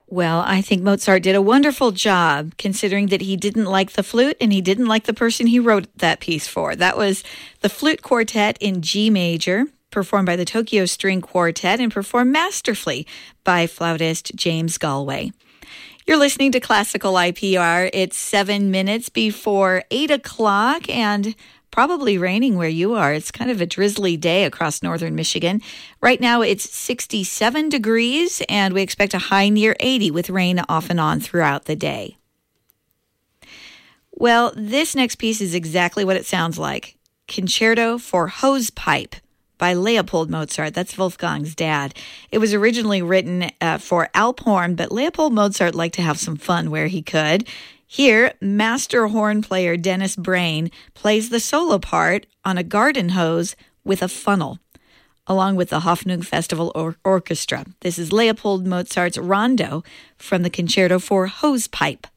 Well, I think Mozart did a wonderful job considering that he didn't like the flute and he didn't like the person he wrote that piece for. That was the Flute Quartet in G major, performed by the Tokyo String Quartet and performed masterfully by flautist James Galway. You're listening to Classical IPR. It's 7 minutes before 8 o'clock and probably raining where you are. It's kind of a drizzly day across northern Michigan. Right now it's 67 degrees and we expect a high near 80 with rain off and on throughout the day. Well, this next piece is exactly what it sounds like. Concerto for Hose Pipe by Leopold Mozart. That's Wolfgang's dad. It was originally written for Alphorn, but Leopold Mozart liked to have some fun where he could. Here, master horn player Dennis Brain plays the solo part on a garden hose with a funnel, along with the Hoffnung Festival Orchestra. This is Leopold Mozart's Rondo from the Concerto for Hose Pipe.